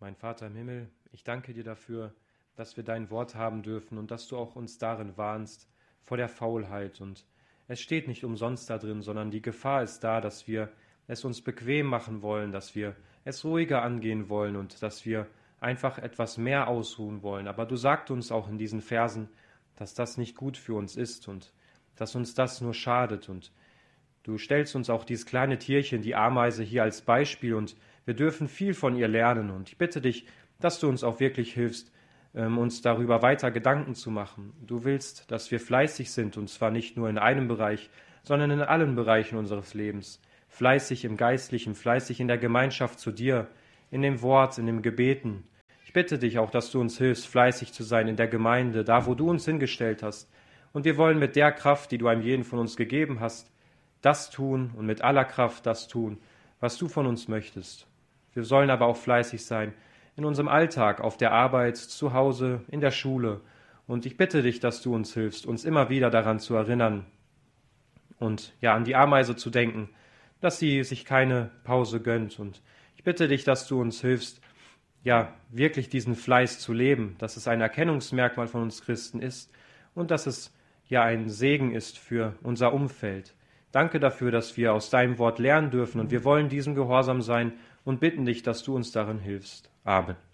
Mein Vater im Himmel, ich danke dir dafür, dass wir dein Wort haben dürfen und dass du auch uns darin warnst vor der Faulheit. Und es steht nicht umsonst da drin, sondern die Gefahr ist da, dass wir es uns bequem machen wollen, dass wir es ruhiger angehen wollen und dass wir einfach etwas mehr ausruhen wollen. Aber du sagst uns auch in diesen Versen, dass das nicht gut für uns ist und dass uns das nur schadet. Und du stellst uns auch dieses kleine Tierchen, die Ameise, hier als Beispiel und wir dürfen viel von ihr lernen. Und ich bitte dich, dass du uns auch wirklich hilfst, uns darüber weiter Gedanken zu machen. Du willst, dass wir fleißig sind, und zwar nicht nur in einem Bereich, sondern in allen Bereichen unseres Lebens. Fleißig im Geistlichen, fleißig in der Gemeinschaft zu dir, in dem Wort, in dem Gebeten. Ich bitte dich auch, dass du uns hilfst, fleißig zu sein in der Gemeinde, da wo du uns hingestellt hast. Und wir wollen mit der Kraft, die du einem jeden von uns gegeben hast, das tun und mit aller Kraft das tun, was du von uns möchtest. Wir sollen aber auch fleißig sein in unserem Alltag, auf der Arbeit, zu Hause, in der Schule. Und ich bitte dich, dass du uns hilfst, uns immer wieder daran zu erinnern und ja, an die Ameise zu denken, dass sie sich keine Pause gönnt. Und ich bitte dich, dass du uns hilfst, ja, wirklich diesen Fleiß zu leben, dass es ein Erkennungsmerkmal von uns Christen ist und dass es ja ein Segen ist für unser Umfeld. Danke dafür, dass wir aus deinem Wort lernen dürfen und wir wollen diesem gehorsam sein und bitten dich, dass du uns darin hilfst. Amen.